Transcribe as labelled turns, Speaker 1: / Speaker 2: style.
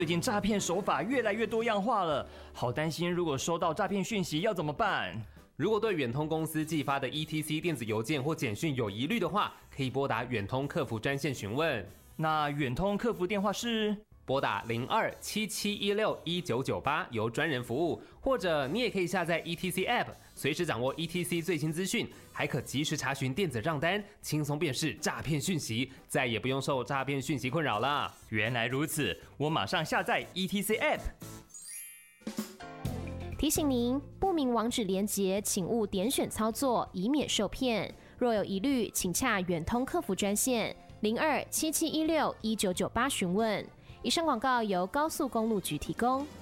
Speaker 1: 最近诈骗手法越来越多样化了，好担心如果收到诈骗讯息要怎么办？
Speaker 2: 如果对远通公司寄发的 ETC 电子邮件或简讯有疑虑的话，可以拨打远通客服专线询问。
Speaker 1: 那远通客服电话是
Speaker 2: 拨打02-7716-1998由专人服务，或者你也可以下载 ETC App， 随时掌握 ETC 最新资讯，还可及时查询电子账单，轻松辨识诈骗讯息，再也不用受诈骗讯息困扰了。
Speaker 1: 原来如此，我马上下载 ETC App。
Speaker 3: 提醒您，不明网址连结请勿点选操作，以免受骗。若有疑虑，请洽远通客服专线02-7716-1998询问。以上广告由高速公路局提供。